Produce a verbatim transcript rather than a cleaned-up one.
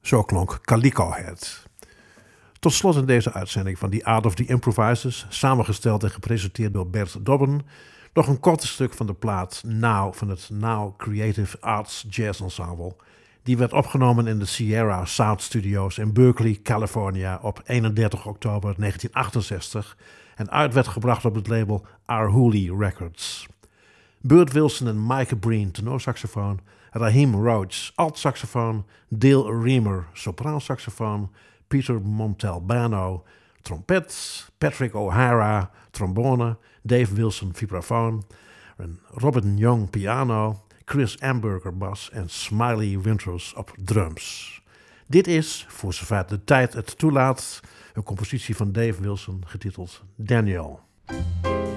Zo klonk Calico Head. Tot slot in deze uitzending van The Art of the Improvisers, samengesteld en gepresenteerd door Bert Dobben, nog een korte stuk van de plaat Now van het Now Creative Arts Jazz Ensemble. Die werd opgenomen in de Sierra Sound Studios in Berkeley, California op eenendertig oktober negentien achtenzestig en uit werd gebracht op het label Arhoolie Records. Burt Wilson en Mike Breen, tenorsaxofoon, Raheem Roach, altsaxofoon, Dale Reamer, sopraansaxofoon, Peter Montalbano, trompet, Patrick O'Hara, trombone, Dave Wilson, vibrafoon, Robin Young, piano, Chris Amberger, bas en Smiley Winters op drums. Dit is, voor zover de tijd het toelaat, een compositie van Dave Wilson getiteld Daniel.